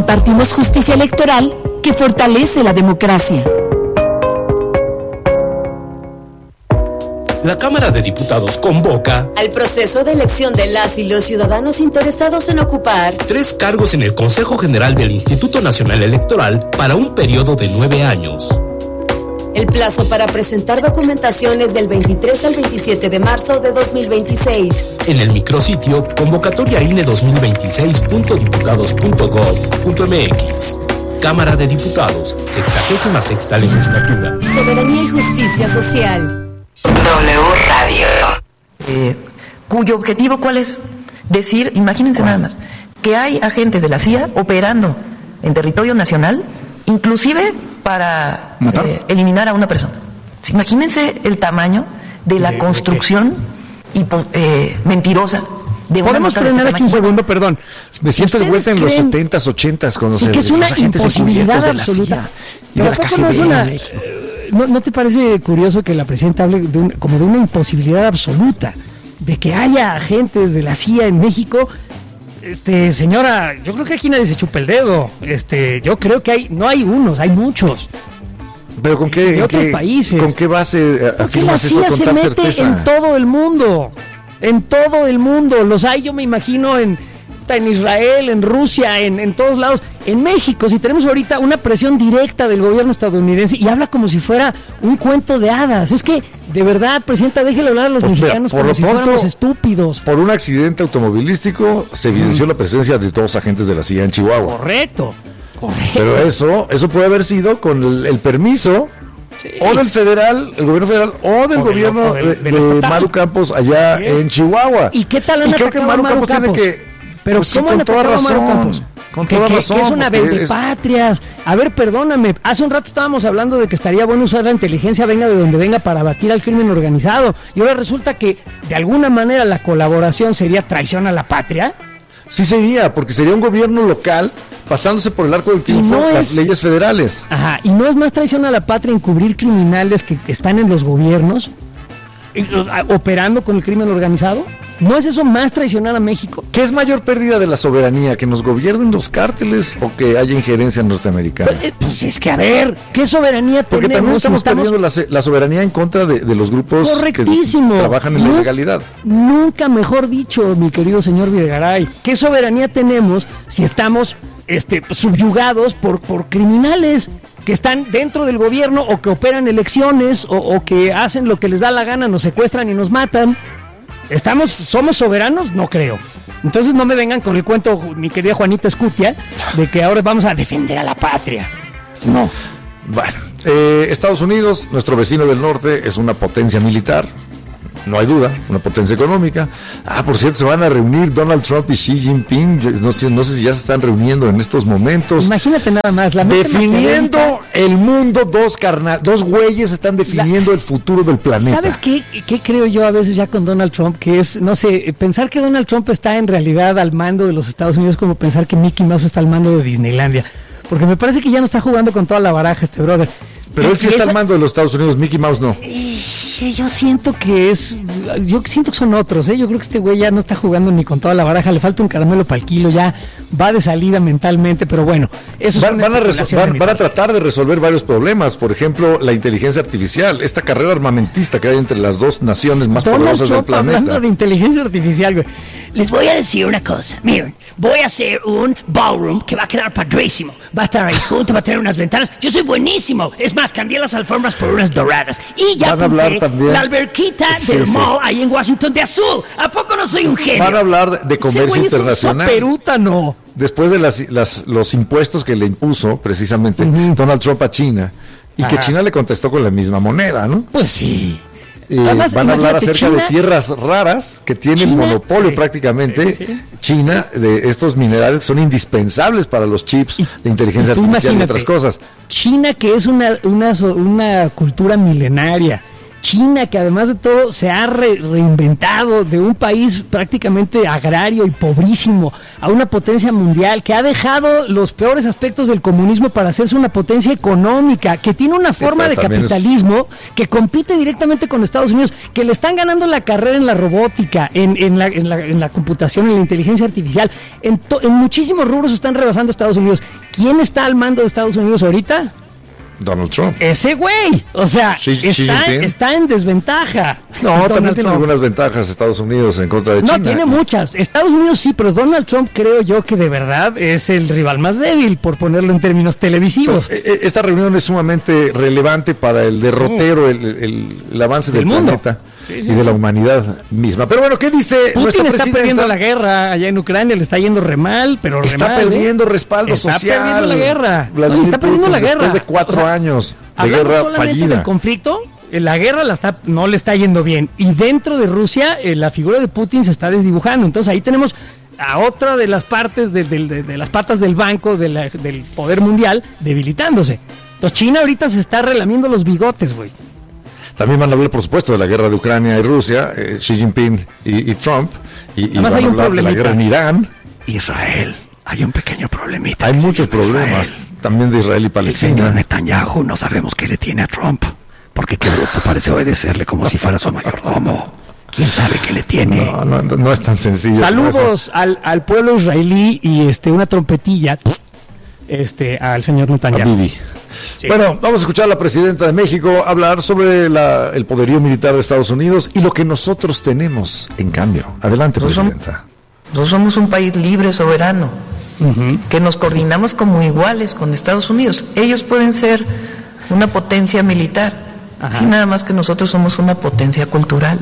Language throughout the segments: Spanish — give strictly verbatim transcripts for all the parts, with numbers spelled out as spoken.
Compartimos justicia electoral que fortalece la democracia. La Cámara de Diputados convoca al proceso de elección de las y los ciudadanos interesados en ocupar tres cargos en el Consejo General del Instituto Nacional Electoral para un periodo de nueve años. El plazo para presentar documentación es del veintitrés al veintisiete de marzo de dos mil veintiséis. En el micrositio convocatoria I N E dos mil veintiséis punto diputados punto gov punto m x. Cámara de Diputados, sexagésima sexta legislatura. Soberanía y justicia social. W Radio. Eh, cuyo objetivo, ¿cuál es? Decir, imagínense nada más, que hay agentes de la C I A operando en territorio nacional, inclusive para eh, eliminar a una persona. Imagínense el tamaño de la construcción hipo, eh, mentirosa de una. Podemos frenar aquí un segundo, perdón. Me siento de vuelta en los setentas, ochentas, cuando sí, se, que es una los agentes imposibilidad absoluta. Pero ¿a poco no es una... ¿No, ¿No te parece curioso que la presidenta hable de un, como de una imposibilidad absoluta de que haya agentes de la C I A en México? Este, señora, yo creo que aquí nadie se chupa el dedo. Este, yo creo que hay, no hay unos, hay muchos. ¿Pero con qué? De otros qué, afirmas ¿Con qué base afirmas eso con tal certeza? Porque la C I A se mete en todo el mundo. En todo el mundo. Los hay, yo me imagino, en, en Israel, en Rusia, en, en todos lados. En México, si tenemos ahorita una presión directa del gobierno estadounidense y habla como si fuera un cuento de hadas. Es que, de verdad, presidenta, déjele hablar a los por, mexicanos por como si pronto, fuéramos estúpidos. Por un accidente automovilístico se evidenció mm. la presencia de dos agentes de la C I A en Chihuahua. Correcto. Correcto. Pero eso, eso puede haber sido con el, el permiso sí. o del federal, el gobierno federal, o del o gobierno del, de, del de Maru Campos allá en Chihuahua. ¿Y qué tal han y creo que Maru, Maru Campos, Campos tiene que... Pero pues, ¿cómo sí, con toda razón. Con que, toda que, razón. Que es una vendepatrias. Es... A ver, perdóname. Hace un rato estábamos hablando de que estaría bueno usar la inteligencia, venga de donde venga, para abatir al crimen organizado. Y ahora resulta que, de alguna manera, la colaboración sería traición a la patria. Sí sería, porque sería un gobierno local pasándose por el arco del triunfo no las es... leyes federales. Ajá, y no es más traición a la patria encubrir criminales que están en los gobiernos, operando con el crimen organizado. ¿No es eso más traicionar a México? ¿Qué es mayor pérdida de la soberanía? ¿Que nos gobiernen los cárteles o que haya injerencia norteamericana? Pues, pues es que, a ver, ¿qué soberanía Porque tenemos? Porque también estamos, estamos perdiendo la, la soberanía en contra de, de los grupos Correctísimo. que trabajan en no, la ilegalidad. Nunca mejor dicho, mi querido señor Videgaray. ¿Qué soberanía tenemos si estamos este, subyugados por, por criminales que están dentro del gobierno o que operan elecciones o, o que hacen lo que les da la gana, nos secuestran y nos matan? ¿Estamos, somos soberanos? No creo. Entonces no me vengan con el cuento, mi querida Juanita Escutia, de que ahora vamos a defender a la patria. No. Bueno, eh, Estados Unidos, nuestro vecino del norte, es una potencia militar, no hay duda, una potencia económica. Ah, por cierto, se van a reunir Donald Trump y Xi Jinping, no sé, no sé si ya se están reuniendo en estos momentos. Imagínate nada más, la definiendo el mundo, dos carnal, dos güeyes están definiendo la... el futuro del planeta. ¿Sabes qué, qué creo yo a veces ya con Donald Trump? Que es, no sé, pensar que Donald Trump está en realidad al mando de los Estados Unidos como pensar que Mickey Mouse está al mando de Disneylandia. Porque me parece que ya no está jugando con toda la baraja este brother. Pero él sí está esa... al mando de los Estados Unidos, Mickey Mouse no. Yo siento que es, yo siento que son otros, ¿eh? Yo creo que este güey ya no está jugando ni con toda la baraja, le falta un caramelo para el kilo, ya va de salida mentalmente, pero bueno, eso van, es van, a resol- van, van a tratar de resolver varios problemas, por ejemplo, la inteligencia artificial, esta carrera armamentista que hay entre las dos naciones más Donald poderosas Trump del planeta. Hablando de inteligencia artificial, güey. Les voy a decir una cosa, miren, voy a hacer un ballroom que va a quedar padrísimo, va a estar ahí junto, va a tener unas ventanas, yo soy buenísimo, es más, cambié las alfombras por unas doradas, y ya apunté la alberquita sí, del sí. mall ahí en Washington de azul, ¿a poco no soy un genio? Van a hablar de comercio internacional. Es un soperútano. Después de las, las, los impuestos que le impuso precisamente uh-huh. Donald Trump a China, y Ajá. que China le contestó con la misma moneda, ¿no? Pues sí. Eh, Además, van a hablar acerca China, de tierras raras que tiene el monopolio sí, prácticamente sí, sí. China de estos minerales que son indispensables para los chips y, de inteligencia artificial y otras cosas. China, que es una, una, una cultura milenaria China, que además de todo se ha re- reinventado de un país prácticamente agrario y pobrísimo a una potencia mundial, que ha dejado los peores aspectos del comunismo para hacerse una potencia económica, que tiene una forma de capitalismo que compite directamente con Estados Unidos, que le están ganando la carrera en la robótica, en, en, la, en, la, en la computación, en la inteligencia artificial, en, to- en muchísimos rubros están rebasando a Estados Unidos. ¿Quién está al mando de Estados Unidos ahorita? Donald Trump. Ese güey, o sea, Xi- Xi está, Jinping. está en desventaja. No, Donald también tiene Trump. algunas ventajas Estados Unidos en contra de No, China. tiene muchas. Estados Unidos sí, pero Donald Trump creo yo que de verdad es el rival más débil, por ponerlo en términos televisivos. Pues, eh, esta reunión es sumamente relevante para el derrotero, el, el- el avance del, Del mundo. planeta Sí, sí. y de la humanidad misma. Pero bueno, ¿qué dice Putin nuestra está presidenta? perdiendo la guerra allá en Ucrania, le está yendo re mal, pero re Está mal, ¿eh? perdiendo respaldo Está social. perdiendo la guerra. Vladimir No, está perdiendo Putin, la guerra. Después de cuatro O sea, años de Hablando guerra solamente fallida. del conflicto, eh, la guerra la está, no le está yendo bien. Y dentro de Rusia, eh, la figura de Putin se está desdibujando. Entonces ahí tenemos a otra de las partes, de, de- de- de las patas del banco de la- del poder mundial debilitándose. Entonces China ahorita se está relamiendo los bigotes, güey. También van a hablar, por supuesto, de la guerra de Ucrania y Rusia, eh, Xi Jinping y, y Trump. Y, y Además van hay a un hablar de la problemita. guerra en Irán. Israel, hay un pequeño problemita. Hay muchos problemas también de Israel y Palestina. Netanyahu no sabemos qué le tiene a Trump, porque qué bruto parece obedecerle como si fuera su mayordomo. ¿Quién sabe qué le tiene? No, no, no es tan sencillo. Saludos al, al pueblo israelí y este una trompetilla este al señor A Netanyahu. Bibi. Sí. Bueno, vamos a escuchar a la presidenta de México hablar sobre la- el poderío militar de Estados Unidos y lo que nosotros tenemos en cambio. Adelante, Pues son- presidenta. Nosotros somos un país libre, soberano, que nos coordinamos como iguales con Estados Unidos. Ellos pueden ser una potencia militar, Ajá. sí, nada más que nosotros somos una potencia cultural.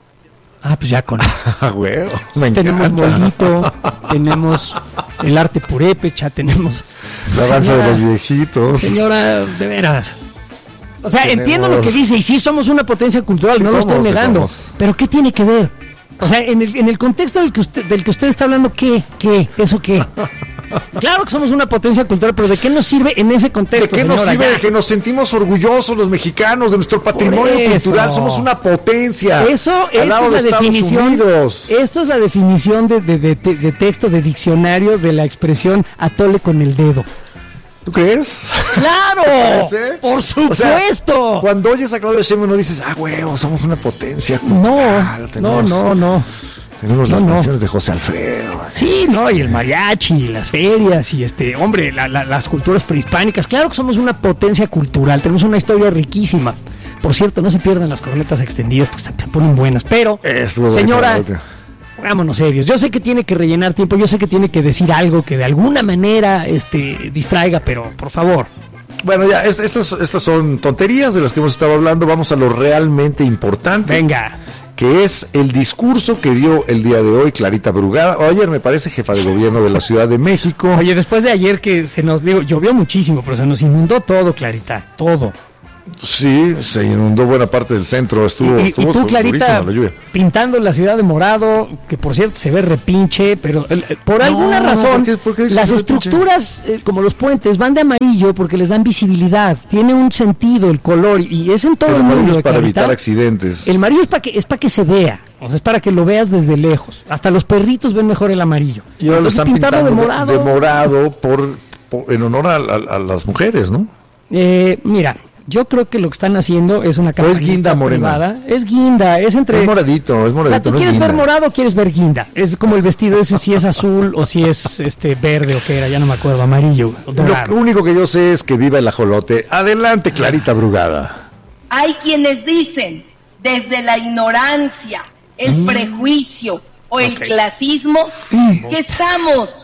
Ah, pues ya con Ah, güey, me tenemos encanta. molito, tenemos el arte purépecha, tenemos La danza de Señora- los viejitos. Señora, de veras. O sea, Tenemos- entiendo lo que dice, y sí somos una potencia cultural, Sí no lo somos, estoy sí negando. somos. Pero ¿qué tiene que ver? O sea, en el, en el contexto del que usted del que usted está hablando, ¿qué? ¿Qué? ¿Eso qué? Claro que somos una potencia cultural, pero ¿de qué nos sirve en ese ¿De contexto, qué nos señora? sirve? Ya. De que nos sentimos orgullosos los mexicanos de nuestro patrimonio eso. cultural. Somos una potencia. Eso, al eso lado es de la Estados definición. Unidos. Esto es la definición de, de, de, de texto de diccionario de la expresión atole con el dedo. ¿Tú crees? ¡Claro! ¿Parece? ¡Por O sea, supuesto! cuando oyes a Claudio Sheinbaum no dices, ah, huevo, somos una potencia no, cultural. no, tenemos, no, no. Tenemos No, las no. canciones de José Alfredo. Sí, no, y el mariachi, y las ferias, y este, hombre, la- la- las culturas prehispánicas. Claro que somos una potencia cultural, tenemos una historia riquísima. Por cierto, no se pierdan las cornetas extendidas, porque se ponen buenas. Pero, Estuvo buena señora, esa última. vámonos serios. Yo sé que tiene que rellenar tiempo, yo sé que tiene que decir algo que de alguna manera este, distraiga, pero por favor. Bueno, ya, est- estas, estas son tonterías de las que hemos estado hablando. Vamos a lo realmente importante. Venga. Que es el discurso que dio el día de hoy Clarita Brugada, o ayer me parece, jefa de gobierno de la Ciudad de México. Oye, después de ayer que se nos digo, llovió muchísimo, pero se nos inundó todo, Clarita, todo. Sí, se inundó buena parte del centro, estuvo, y, y estuvo tú, Clarita, durísima la lluvia. pintando la ciudad de morado, que por cierto se ve repinche, pero el- el- por No, alguna razón, ¿por qué- por qué dices las que se ve pinche? estructuras, eh, como los puentes, van de amarillo porque les dan visibilidad, tiene un sentido el color, y es en todo El el amarillo mundo. es para Clarita. evitar accidentes. El amarillo es para que, es para que se vea, o sea, es para que lo veas desde lejos. Hasta los perritos ven mejor el amarillo. Y ahora lo Entonces, están pintarlo pintando de morado. de morado por, por- en honor a, a- a las mujeres, ¿no? Eh, mira, yo creo que lo que están haciendo es una es campaña guinda morena? privada. Es guinda, es entre... Es moradito, es moradito. O sea, tú no es quieres ver guinda. morado o quieres ver guinda. Es como el vestido ese, si es azul o si es este verde o qué era, ya no me acuerdo, amarillo o dorado. Lo único que yo sé es que viva el ajolote. Adelante, Clarita Brugada. Hay quienes dicen, desde la ignorancia, el prejuicio o el Ok. clasismo, que estamos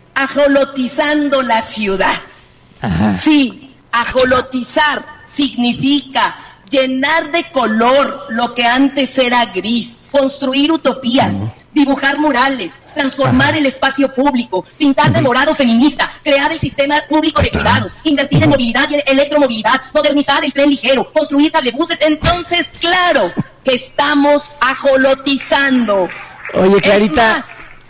ajolotizando la ciudad. Ajá. Sí, ajolotizar significa llenar de color lo que antes era gris, construir utopías, dibujar murales, transformar el espacio público, pintar de morado feminista, crear el sistema público de cuidados, invertir en movilidad y en electromovilidad, modernizar el tren ligero, construir cablebuses. Entonces, claro que estamos ajolotizando. Oye, Clarita. Es más,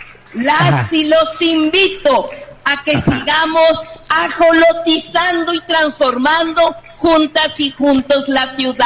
las Ajá. y los invito a que sigamos ajolotizando y transformando juntas y juntos la ciudad.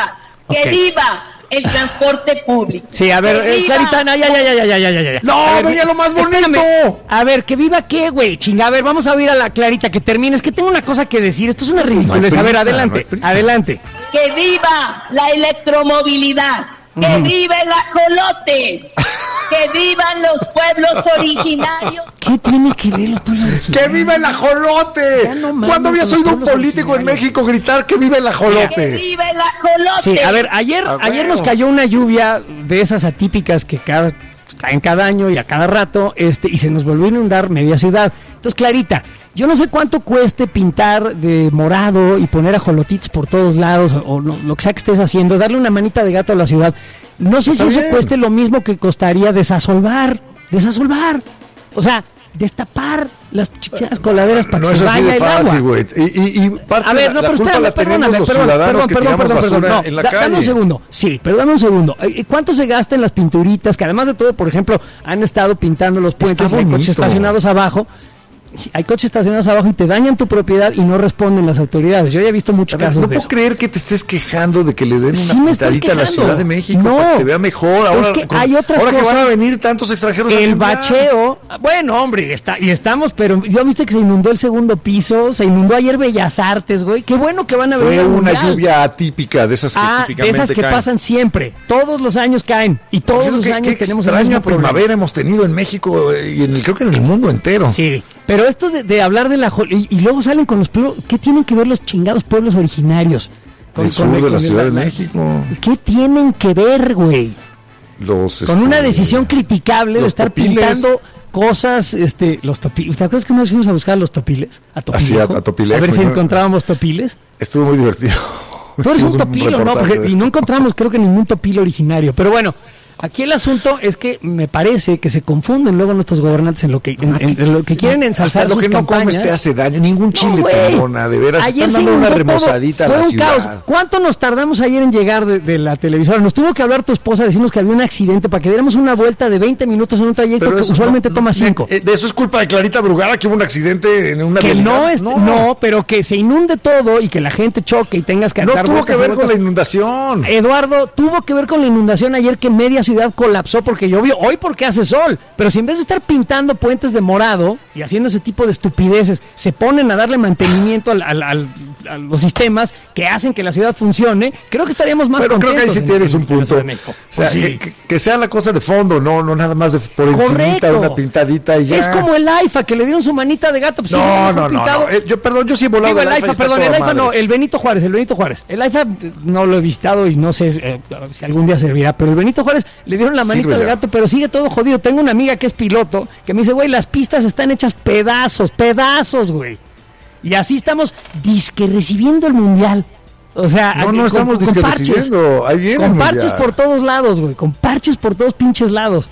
Que Okay. viva el transporte público. Sí, a ver, Que eh, viva- Clarita, no, ya, ya, ya, ya, ya, ya, ya. No, A ver, venía lo más bonito. espérame. A ver, que viva qué, güey, chinga. A ver, vamos a oír a la Clarita que termine. Es que tengo una cosa que decir. Esto es una ridiculez. A ver, prisa, adelante, no hay prisa. adelante. Que viva la electromovilidad. Que viva el ajolote. Que vivan los pueblos originarios. ¿Qué tiene que ver los pueblos originarios? ¡Que viva el ajolote! Ya no mames ¿Cuándo habías con los oído un pueblos político en originarios? México gritar que viva el Que ajolote? viva el ajolote. Sí, a ver, ayer, Ah, ayer bueno. nos cayó una lluvia de esas atípicas que cada, caen cada año y a cada rato, este, y se nos volvió a inundar media ciudad. Entonces, Clarita, yo no sé cuánto cueste pintar de morado y poner ajolotitos por todos lados, o, o lo, lo que sea que estés haciendo, darle una manita de gato a la ciudad. No sé Está si eso bien. cueste lo mismo que costaría desasolvar, desasolvar. O sea, destapar las chiquitas coladeras para No que es se así vaya de el agua. fácil, güey. Y, y, y parte A ver, de no, la, pero la culpa espérame, la tenemos perdóname, los perdón, ciudadanos perdón, que perdón, tiramos perdón, basura perdón, no, en la da- calle. Dame un segundo, sí, pero dame un segundo. Eh, ¿Cuánto se gasta en las pinturitas? Que además de todo, por ejemplo, han estado pintando los puentes Está y hay bonito. coches estacionados abajo. Sí, hay coches estacionados abajo y te dañan tu propiedad y no responden las autoridades. Yo ya he visto muchos A ver, casos no de puedo eso. creer que te estés quejando de que le den Sí una me estoy pintadita a la quejando. Ciudad de México No. para que se vea mejor. Ahora, Es que con- hay otras ahora que van a cosas. venir tantos extranjeros a El cambiar. bacheo, bueno, hombre, está, y estamos, pero ya viste que se inundó el segundo piso, se inundó ayer Bellas Artes, güey. Qué bueno que van a venir Fue al una Mundial. lluvia atípica de esas que Ah, de típicamente esas que caen. pasan siempre. Todos los años caen. Y todos Pues es los que- años qué tenemos el extraña mismo problema. primavera hemos tenido en México eh, y en el, creo que en el mundo entero. Sí, pero esto de, de hablar de la... jo- Y, y luego salen con los pueblos... ¿Qué tienen que ver los chingados pueblos originarios? Con, Del sur con- de la con Ciudad de México. ¿Qué tienen que ver, güey? Los, Con este, una decisión criticable de los estar topiles. pintando cosas, este, los topiles. ¿Te acuerdas que una vez fuimos a buscar los topiles? A Así, a- Topilejo. a Topilejo, ver si y no- encontrábamos topiles. Estuvo muy divertido. Tú eres un Hicimos topilo, ¿no? reportaje Porque, de y eso. no encontramos, creo que ningún topilo originario. Pero bueno, aquí el asunto es que me parece que se confunden luego nuestros gobernantes en lo que, en, en- en lo que quieren ensalzar Hasta lo sus que no comes campañas. te hace daño. Ningún chile No, te güey. embona, de veras. Ayer Están se dando una inundó remozadita todo. a la Fue un ciudad. caos. ¿Cuánto nos tardamos ayer en llegar de, de la televisora? Nos tuvo que hablar tu esposa, decirnos que había un accidente para que diéramos una vuelta de veinte minutos en un trayecto Pero que eso usualmente no- toma no- cinco. eh, De eso es culpa de Clarita Brugada, que hubo un accidente en una que vialidad. no, es, no. pero que se inunde todo y que la gente choque y tengas que No dar tuvo vueltas que y ver con vueltas. la inundación. Eduardo, tuvo que ver con la inundación ayer que media ciudad colapsó porque llovió. Hoy porque hace sol. Pero si en vez de estar pintando puentes de morado y haciendo ese tipo de estupideces, se ponen a darle mantenimiento al- al- al- a los sistemas que hacen que la ciudad funcione, creo que estaríamos más Pero creo que ahí contentos sí en- tienes un en la Ciudad punto. de México. O sea, Pues sí. que, que- que sea la cosa de fondo, no, no nada más de por encimita, Correcto. una pintadita y ya. Es como el AIFA, que le dieron su manita de gato. Pues sí, se ve No, mejor no, no, pintado. no. Eh, yo, perdón, yo sí he volado Digo, el del AIFA, y está perdón, el toda AIFA no, madre. el Benito Juárez, el Benito Juárez. El AIFA eh, no lo he visitado y no sé eh, si algún día servirá, pero el Benito Juárez le dieron la manita Sirve de ya. gato, pero sigue todo jodido. Tengo una amiga que es piloto que me dice, güey, las pistas están hechas pedazos, pedazos, güey. Y así estamos disque recibiendo el mundial. O sea, No, aquí no con- estamos con disque parches. recibiendo. Ahí viene Con el parches mundial. por todos lados, güey. Con parches por todos pinches lados.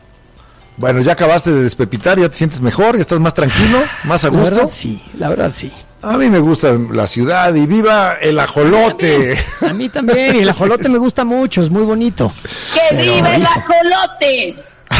Bueno, ya acabaste de despepitar, ya te sientes mejor, ya estás más tranquilo, más a La gusto. verdad, sí. La verdad, sí. A mí me gusta la ciudad y viva el ajolote. A mí también. Y el ajolote me gusta mucho. Es muy bonito. ¡Que Pero, viva el hijo. ajolote!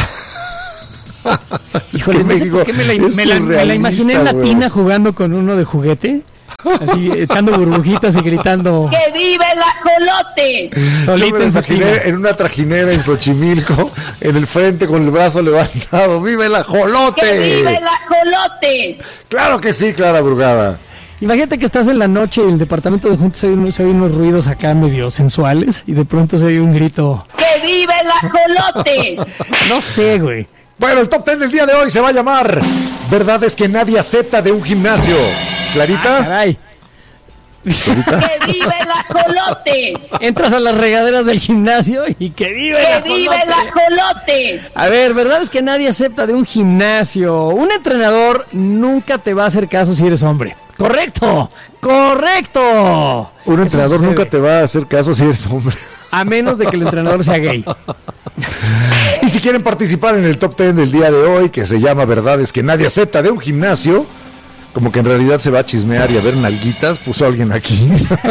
Híjole, que no sé México por qué me la, es me la- me la imaginé en la surrealista, tina güey. jugando con uno de juguete, así echando burbujitas y gritando ¡Que viva el ajolote! Yo me solita lo en su imaginé tina. en una trajinera en Xochimilco, en el frente con el brazo levantado. ¡Viva el ¡Que ajolote! viva el ajolote! Claro que sí, Clara Brugada. Imagínate que estás en la noche y en el departamento de juntos se oyen, se oyen unos ruidos acá medio sensuales y de pronto se oye un grito. ¡Que viva el ajolote! No sé, güey. Bueno, el top ten del día de hoy se va a llamar Verdades que nadie acepta de un gimnasio. ¿Clarita? Ah, caray. ¡Que viva el ajolote! Entras a las regaderas del gimnasio y que vive ¡Que viva el ajolote! A ver, verdad es que nadie acepta de un gimnasio. Un entrenador nunca te va a hacer caso si eres hombre. ¡Correcto! ¡Correcto! Un Eso entrenador sucede. nunca te va a hacer caso si eres hombre. A menos de que el entrenador sea gay. Y si quieren participar en el top ten del día de hoy, que se llama Verdades que nadie acepta de un gimnasio, como que en realidad se va a chismear y a ver nalguitas, puso alguien aquí.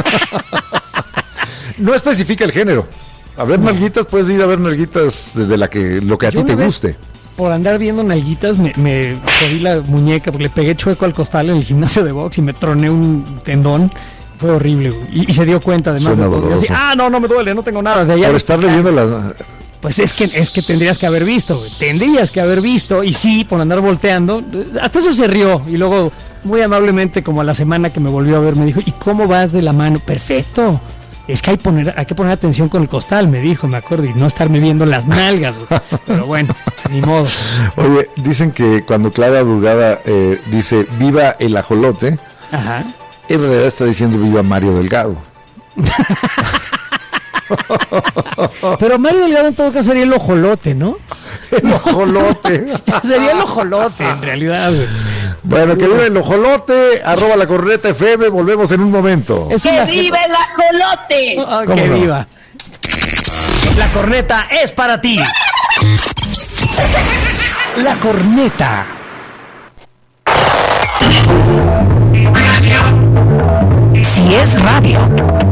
No especifica el género. A ver nalguitas, puedes ir a ver nalguitas de la que lo que a Yo ti te una vez, guste. Por andar viendo nalguitas, me, me jodí la muñeca porque le pegué chueco al costal en el gimnasio de box y me troné un tendón. fue horrible, güey. Y, y se dio cuenta además Suena de todo. Y así, doloroso. ah, no, no me duele, no tengo nada. De allá Por estarle viendo las... Pues es que es que tendrías que haber visto, güey. Tendrías que haber visto. Y sí, por andar volteando. Hasta eso se rió. Y luego, muy amablemente, como a la semana que me volvió a ver, me dijo, ¿y cómo vas de la mano? Perfecto. Es que hay, poner, hay que poner atención con el costal, me dijo, me acuerdo. Y no estarme viendo las nalgas, güey. Pero bueno, ni modo. Oye, dicen que cuando Clara Brugada eh, dice viva el ajolote, Ajá. en realidad está diciendo viva Mario Delgado. Pero Mario Delgado en todo caso sería el ojolote, ¿no? El ojolote. Sería el ojolote, en realidad, güey. Bueno, que viva el ojolote, arroba la corneta F M, volvemos en un momento. Es ¡Que una- viva el ajolote! Ah, ¿Cómo que no? viva. La corneta es para ti. La corneta. Si es radio.